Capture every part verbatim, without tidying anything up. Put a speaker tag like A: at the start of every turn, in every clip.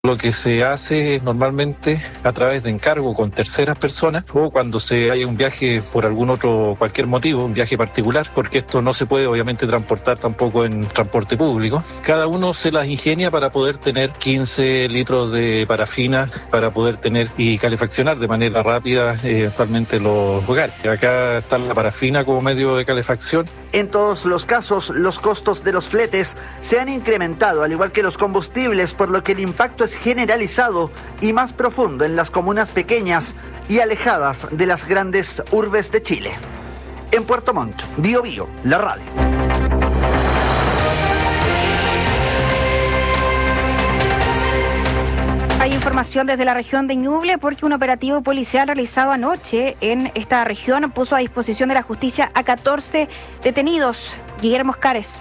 A: Lo que se hace normalmente a través de encargo con terceras personas o cuando se haya un viaje por algún otro, cualquier motivo, un viaje particular, porque esto no se puede obviamente transportar tampoco en transporte público. Cada uno se las ingenia para poder tener quince litros de parafina, para poder tener y calefaccionar de manera rápida eh, actualmente los hogares. Acá está la parafina como medio de calefacción.
B: En todos los casos, los costos de los fletes se han incrementado, al igual que los combustibles, por lo que el impacto es generalizado y más profundo en las comunas pequeñas y alejadas de las grandes urbes de Chile. En Puerto Montt, Bio Bio, la radio.
C: Hay información desde la región de Ñuble porque un operativo policial realizado anoche en esta región puso a disposición de la justicia a catorce detenidos. Guillermo Oscares.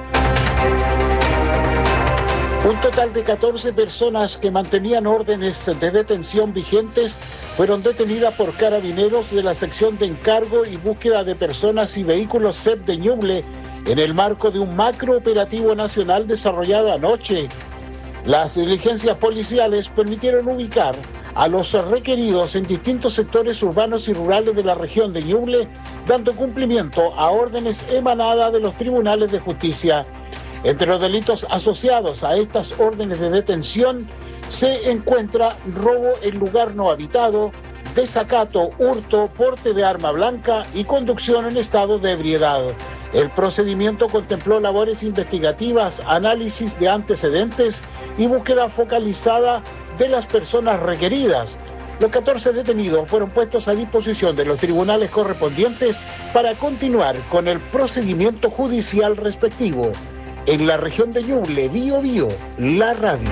D: Un total de catorce personas que mantenían órdenes de detención vigentes fueron detenidas por carabineros de la sección de encargo y búsqueda de personas y vehículos C E P de Ñuble en el marco de un macrooperativo nacional desarrollado anoche. Las diligencias policiales permitieron ubicar a los requeridos en distintos sectores urbanos y rurales de la región de Ñuble, dando cumplimiento a órdenes emanadas de los tribunales de justicia. Entre los delitos asociados a estas órdenes de detención se encuentra robo en lugar no habitado, desacato, hurto, porte de arma blanca y conducción en estado de ebriedad. El procedimiento contempló labores investigativas, análisis de antecedentes y búsqueda focalizada de las personas requeridas. Los catorce detenidos fueron puestos a disposición de los tribunales correspondientes para continuar con el procedimiento judicial respectivo. En la región de Ñuble, Bio Bio, la radio.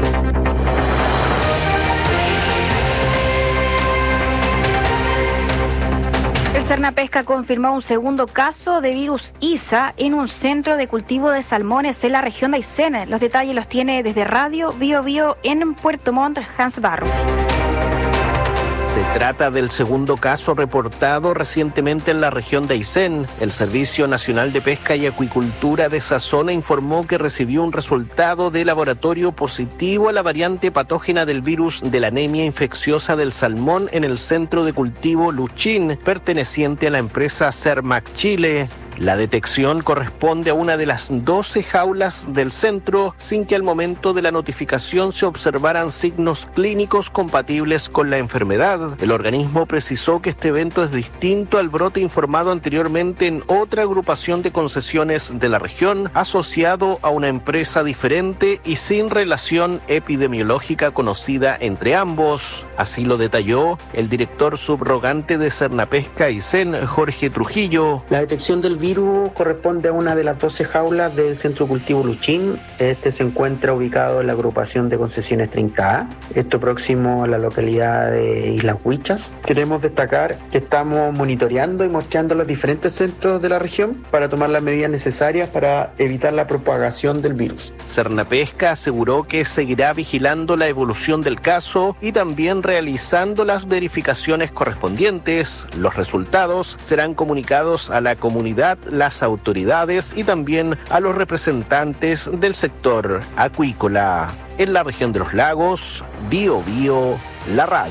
C: Sernapesca confirmó un segundo caso de virus I S A en un centro de cultivo de salmones en la región de Aysén. Los detalles los tiene desde Radio Bio Bio en Puerto Montt, Hans Barro.
E: Se trata del segundo caso reportado recientemente en la región de Aysén. El Servicio Nacional de Pesca y Acuicultura de esa zona informó que recibió un resultado de laboratorio positivo a la variante patógena del virus de la anemia infecciosa del salmón en el centro de cultivo Luchín, perteneciente a la empresa Cermac Chile. La detección corresponde a una de las doce jaulas del centro, sin que al momento de la notificación se observaran signos clínicos compatibles con la enfermedad. El organismo precisó que este evento es distinto al brote informado anteriormente en otra agrupación de concesiones de la región, asociado a una empresa diferente y sin relación epidemiológica conocida entre ambos. Así lo detalló el director subrogante de Sernapesca Aysén, Jorge Trujillo.
F: La detección del virus corresponde a una de las doce jaulas del centro cultivo Luchín. Este se encuentra ubicado en la agrupación de concesiones Trinca, esto próximo a la localidad de Islas Huichas. Queremos destacar que estamos monitoreando y mostrando los diferentes centros de la región para tomar las medidas necesarias para evitar la propagación del virus.
E: Sernapesca aseguró que seguirá vigilando la evolución del caso y también realizando las verificaciones correspondientes. Los resultados serán comunicados a la comunidad, las autoridades y también a los representantes del sector acuícola. En la región de los lagos, Bio Bio, la radio.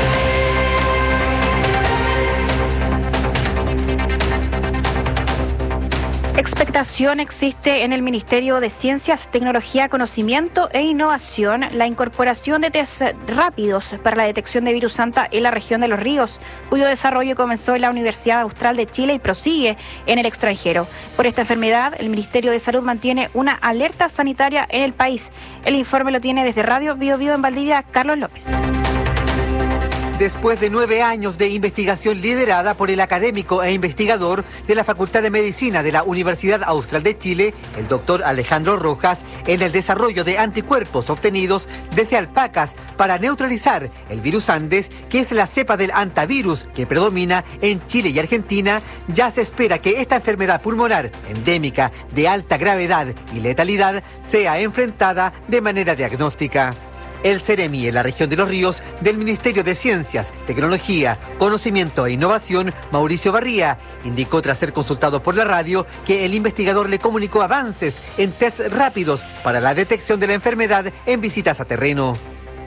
C: Expectación existe en el Ministerio de Ciencias, Tecnología, Conocimiento e Innovación la incorporación de test rápidos para la detección de virus Santa en la región de Los Ríos, cuyo desarrollo comenzó en la Universidad Austral de Chile y prosigue en el extranjero. Por esta enfermedad, el Ministerio de Salud mantiene una alerta sanitaria en el país. El informe lo tiene desde Radio Bio Bio en Valdivia, Carlos López.
G: Después de nueve años de investigación liderada por el académico e investigador de la Facultad de Medicina de la Universidad Austral de Chile, el doctor Alejandro Rojas, en el desarrollo de anticuerpos obtenidos desde alpacas para neutralizar el virus Andes, que es la cepa del hantavirus que predomina en Chile y Argentina, ya se espera que esta enfermedad pulmonar endémica de alta gravedad y letalidad sea enfrentada de manera diagnóstica. El Ceremi en la región de Los Ríos del Ministerio de Ciencias, Tecnología, Conocimiento e Innovación, Mauricio Barría, indicó tras ser consultado por la radio que el investigador le comunicó avances en test rápidos para la detección de la enfermedad en visitas a terreno.